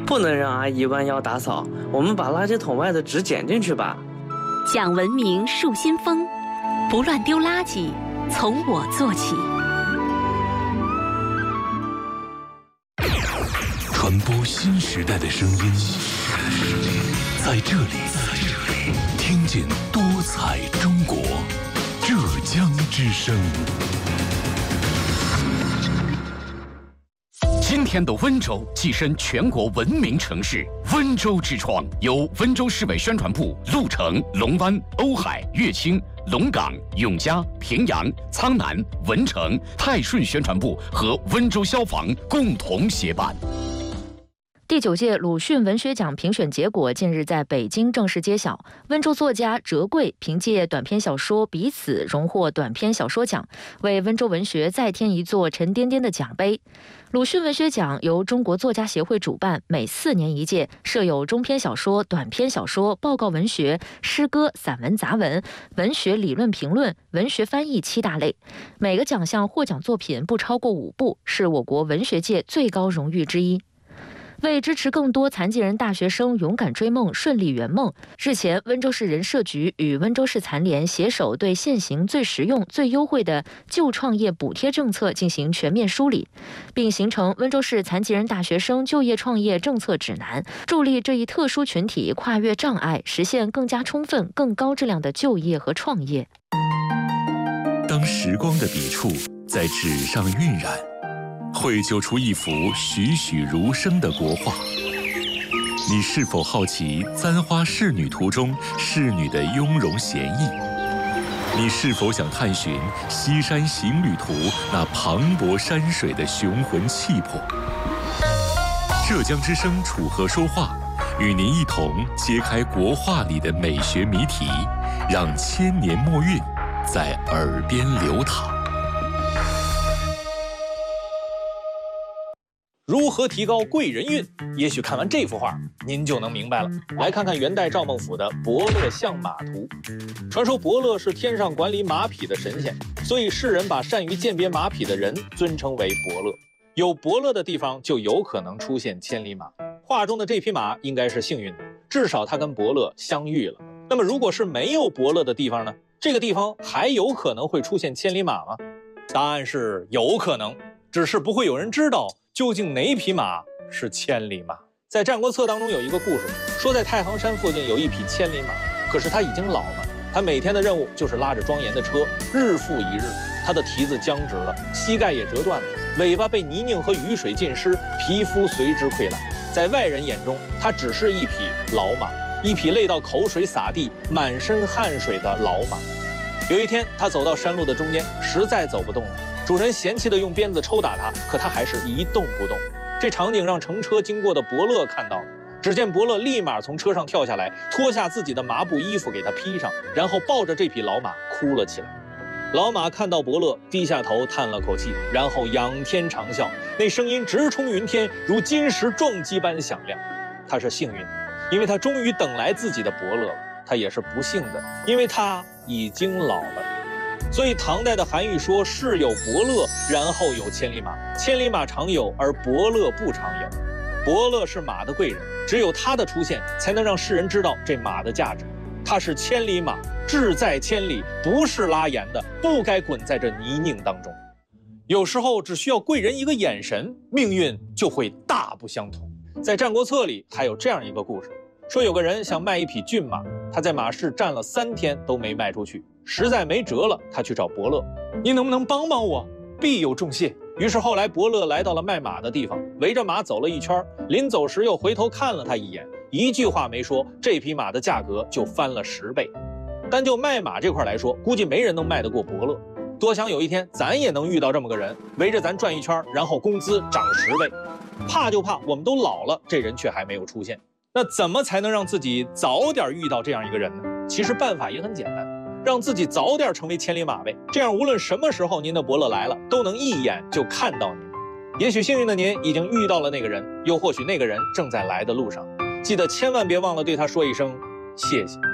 不能让阿姨弯腰打扫，我们把垃圾桶外的纸捡进去吧。 讲文明树新风，不乱丢垃圾，从我做起。 传播新时代的声音，在这里听见多彩中国，浙江之声。今天的温州跻身全国文明城市，温州之窗由温州市委宣传部、鹿城、龙湾、瓯海、乐清、龙岗、永嘉、平阳、苍南、文成、泰顺宣传部和温州消防共同协办。 第9届鲁迅文学奖评选结果近日在北京正式揭晓。温州作家哲贵凭借短篇小说《彼此》荣获短篇小说奖，为温州文学再添一座沉甸甸的奖杯。鲁迅文学奖由中国作家协会主办，每4年一届，设有中篇小说、短篇小说、报告文学、诗歌、散文杂文、文学理论评论、文学翻译7大类。每个奖项获奖作品不超过5部，是我国文学界最高荣誉之一。为支持更多残疾人大学生勇敢追梦、顺利圆梦，日前，温州市人社局与温州市残联携手对现行最实用、最优惠的就创业补贴政策进行全面梳理，并形成温州市残疾人大学生就业创业政策指南，助力这一特殊群体跨越障碍，实现更加充分、更高质量的就业和创业。 当时光的笔触在纸上晕染，绘就出一幅栩栩如生的国画。你是否好奇《簪花仕女图》中仕女的雍容娴逸？你是否想探寻《西山行旅图》那磅礴山水的雄浑气魄？浙江之声楚河说话，与您一同揭开国画里的美学谜题，让千年墨韵在耳边流淌。 如何提高贵人运？也许看完这幅画，您就能明白了。来看看元代赵孟俯的《伯乐相马图》。传说伯乐是天上管理马匹的神仙，所以世人把善于鉴别马匹的人尊称为伯乐。有伯乐的地方，就有可能出现千里马。画中的这匹马应该是幸运的，至少它跟伯乐相遇了。那么，如果是没有伯乐的地方呢？这个地方还有可能会出现千里马吗？答案是有可能，只是不会有人知道究竟哪匹马是千里马。在《战国策》当中有一个故事，说在太行山附近有一匹千里马，可是它已经老了，它每天的任务就是拉着庄严的车，日复一日，它的蹄子僵直了，膝盖也折断了，尾巴被泥泞和雨水浸湿，皮肤随之溃烂。在外人眼中，它只是一匹老马，一匹累到口水洒地、满身汗水的老马。有一天，它走到山路的中间，实在走不动了。主人嫌弃地用鞭子抽打他，可他还是一动不动。这场景让乘车经过的伯乐看到了，只见伯乐立马从车上跳下来，脱下自己的麻布衣服给他披上，然后抱着这匹老马哭了起来。老马看到伯乐，低下头叹了口气，然后仰天长啸，那声音直冲云天，如金石撞击般响亮。他是幸运的，因为他终于等来自己的伯乐了；他也是不幸的，因为他已经老了。所以唐代的韩愈说：“世有伯乐，然后有千里马。千里马常有，而伯乐不常有。伯乐是马的贵人，只有他的出现，才能让世人知道这马的价值。它是千里马，志在千里，不是拉盐的，不该滚在这泥泞当中。有时候只需要贵人一个眼神，命运就会大不相同。”在《战国策》里还有这样一个故事，说有个人想卖一匹骏马，他在马市站了3天都没卖出去，实在没辙了，他去找伯乐：“您能不能帮帮我？必有重谢。”于是后来伯乐来到了卖马的地方，围着马走了一圈，临走时又回头看了他一眼，一句话没说，这匹马的价格就翻了10倍。单就卖马这块来说，估计没人能卖得过伯乐。多想有一天咱也能遇到这么个人，围着咱转一圈，然后工资涨10倍。怕就怕我们都老了，这人却还没有出现。那怎么才能让自己早点遇到这样一个人呢？其实办法也很简单，让自己早点成为千里马呗。这样无论什么时候您的伯乐来了，都能一眼就看到您。也许幸运的您已经遇到了那个人，又或许那个人正在来的路上。记得千万别忘了对他说一声谢谢。